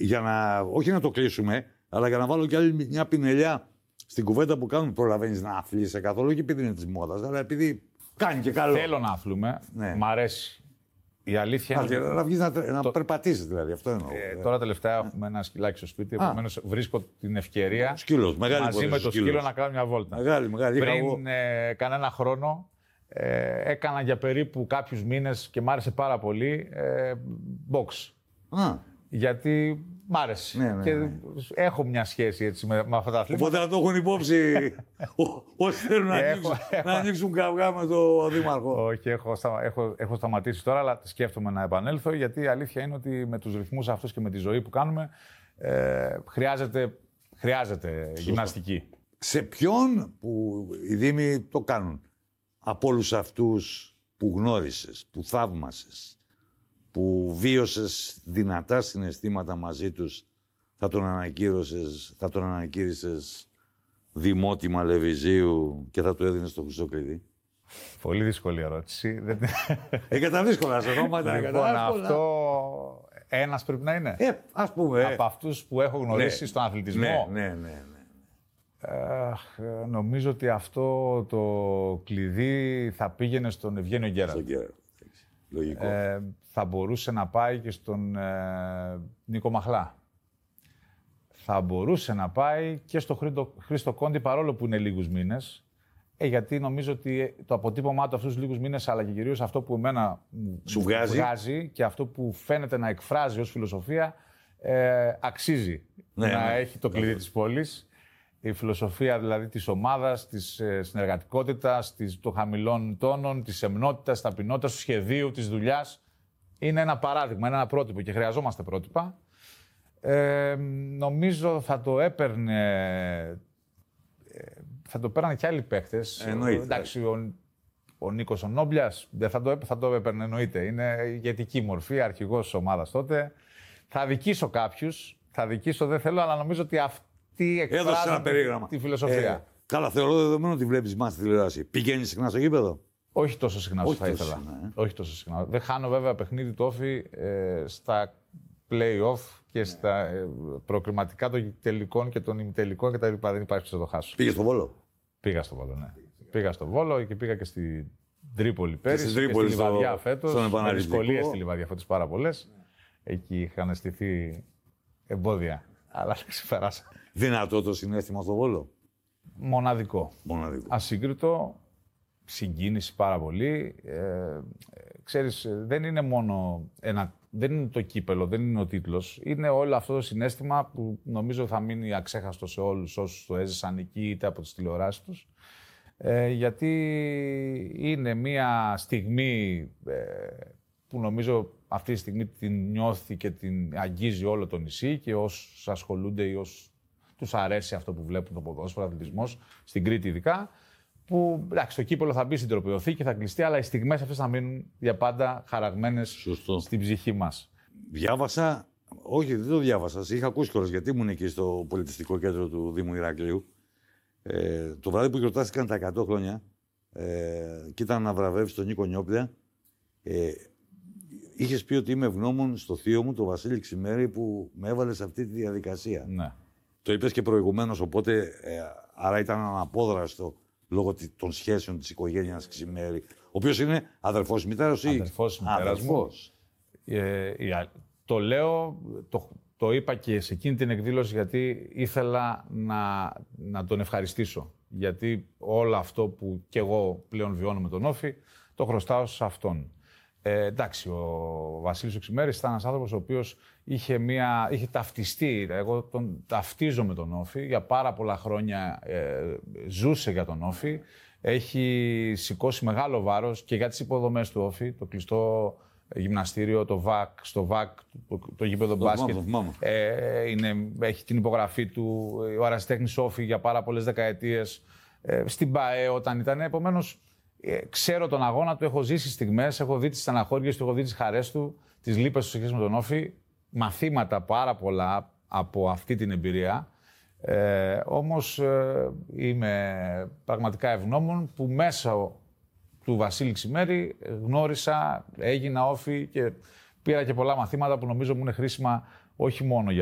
για να, όχι να το κλείσουμε, αλλά για να βάλω κι άλλη μια πινελιά στην κουβέντα που κάνουν, προλαβαίνεις να αθλείσαι καθόλου, όχι επειδή είναι της μόδας, αλλά επειδή κάνει και καλό. Θέλω να αθλούμε. Ναι. Μ' αρέσει. Η αλήθεια είναι. Να βγεις να περπατήσεις δηλαδή, αυτό εννοώ. Τώρα τελευταία έχουμε ένα σκυλάκι στο σπίτι, επομένως βρίσκω την ευκαιρία σκύλος, μαζί με το σκύλο να κάνω μια βόλτα. Μεγάλη. Πριν κανένα χρόνο έκανα για περίπου κάποιους μήνες και μ' άρεσε πάρα πολύ box. Γιατί μ' άρεσε. Ναι. Και έχω μια σχέση έτσι, με αυτά τα αθλήματα. Οπότε να το έχουν υπόψη όσοι θέλουν να ανοίξουν καυγά με το Δήμαρχο. Όχι, έχω σταματήσει τώρα, αλλά σκέφτομαι να επανέλθω, γιατί η αλήθεια είναι ότι με τους ρυθμούς αυτούς και με τη ζωή που κάνουμε χρειάζεται γυμναστική. Σε ποιον που οι Δήμοι το κάνουν, από όλους αυτούς που γνώρισες, που θαύμασες, που βίωσες δυνατά συναισθήματα μαζί τους, θα τον ανακήρυσες δημότημα Λεβιζίου και θα του έδινες το χρυσό κλειδί? Πολύ δύσκολη ερώτηση. Και τα δύσκολα σε ονόματα. Λοιπόν, αυτό ένας πρέπει να είναι. Ας πούμε. Από αυτούς που έχω γνωρίσει στον αθλητισμό. Ναι. Νομίζω ότι αυτό το κλειδί θα πήγαινε στον Ευγένιο Γκέραλτ. Λογικό. Θα μπορούσε να πάει και στον Νίκο Μαχλά. Θα μπορούσε να πάει και στο Χρήστο Κόντι, παρόλο που είναι λίγους μήνες. Γιατί νομίζω ότι το αποτύπωμά του αυτούς τους λίγους μήνες, αλλά και κυρίως αυτό που εμένα σου βγάζει και αυτό που φαίνεται να εκφράζει ως φιλοσοφία, αξίζει να έχει το κλειδί της πόλης. Η φιλοσοφία δηλαδή της ομάδας, της συνεργατικότητας, των χαμηλών τόνων, της σεμνότητας, της ταπεινότητας, του σχεδίου, της δουλειάς. Είναι ένα παράδειγμα, είναι ένα πρότυπο και χρειαζόμαστε πρότυπα. Νομίζω θα το έπαιρνε και άλλοι παίχτες. Εντάξει, ο Νίκος ο Νόμπλιας θα το έπαιρνε, εννοείται. Είναι ηγετική μορφή, αρχηγός της ομάδας τότε. Θα δικήσω κάποιους, δεν θέλω, αλλά νομίζω ότι τι εκφράζει τη φιλοσοφία. Καλά, θεωρώ δεδομένο ότι βλέπεις μάτς στη τηλεόραση. Πηγαίνεις συχνά στο γήπεδο? Όχι τόσο συχνά όσο θα ήθελα. Όχι τόσο συχνά. Δεν χάνω βέβαια παιχνίδι του Όφη στα play-off και στα προκριματικά των τελικών και των ημιτελικών κτλ. Δεν υπάρχει να το χάσω. Πήγες στο Βόλο? Πήγα στο Βόλο, ναι. Πήγα στο Βόλο και πήγα και στην Τρίπολη πέρυσι. Και στη Λιβαδιά φέτος. Με δυσκολίες στη Λιβαδιά φέτος πάρα πολλές. Εκεί είχαν στηθεί εμπόδια. Αλλά δεν ξεπεράσα. Δυνατό το συναίσθημα στο Βόλο? Μοναδικό. Ασύγκριτο. Συγκίνηση πάρα πολύ. Ξέρεις, δεν είναι μόνο δεν είναι το κύπελο, δεν είναι ο τίτλος. Είναι όλο αυτό το συναίσθημα που νομίζω θα μείνει αξέχαστο σε όλους όσους το έζησαν εκεί είτε από τις τηλεοράσεις τους. Γιατί είναι μια στιγμή που νομίζω αυτή τη στιγμή την νιώθει και την αγγίζει όλο το νησί και όσους ασχολούνται ή όσους τους αρέσει αυτό που βλέπουν το ποδόσφαιρο, αθλητισμός, στην Κρήτη ειδικά, που εντάξει, το κύπελο θα μπει στην τροπαιοθήκη, θα κλειστεί, αλλά οι στιγμές αυτές θα μείνουν για πάντα χαραγμένες στην ψυχή μας. Διάβασα, όχι δεν το διάβασα, είχα ακούσει κιόλας γιατί ήμουν εκεί στο πολιτιστικό κέντρο του Δήμου Ηρακλείου. Το βράδυ που γιορτάστηκαν τα 100 χρόνια και ήταν να βραβεύσει τον Νίκο Νιόπλια, είχες πει ότι είμαι ευγνώμων στο θείο μου, τον Βασίλη Ξημέρη, που με έβαλε σε αυτή τη διαδικασία. Ναι. Το είπες και προηγουμένως, οπότε άρα ήταν αναπόδραστο λόγω των σχέσεων της οικογένειας Ξημέρη, ο οποίος είναι αδερφός της μητέρας ή... Αδερφός της μητέρας μου. Το λέω, το είπα και σε εκείνη την εκδήλωση γιατί ήθελα να τον ευχαριστήσω. Γιατί όλο αυτό που κι εγώ πλέον βιώνω με τον Όφη, το χρωστάω σε αυτόν. Εντάξει, ο Βασίλης ο Ξημέρης ήταν ένας άνθρωπος ο οποίος είχε ταυτιστεί. Εγώ τον ταυτίζω με τον Όφη. Για πάρα πολλά χρόνια ζούσε για τον Όφη. Έχει σηκώσει μεγάλο βάρος και για τις υποδομές του Όφη, το κλειστό γυμναστήριο, το ΒΑΚ, το γήπεδο μπάσκετ. Έχει την υπογραφή του, ο Αρασιτέχνης Όφη για πάρα πολλές δεκαετίες. Στην ΠΑΕ όταν ήταν, επομένως. Ξέρω τον αγώνα του, έχω ζήσει στιγμές, έχω δει τις στεναχώριες του, έχω δει τις χαρές του, τις λύπες του σχέση με τον Όφη. Μαθήματα πάρα πολλά από αυτή την εμπειρία. Όμως είμαι πραγματικά ευγνώμων που μέσα του Βασίλη Ξημέρη γνώρισα, έγινα Όφη και πήρα και πολλά μαθήματα που νομίζω μου είναι χρήσιμα όχι μόνο για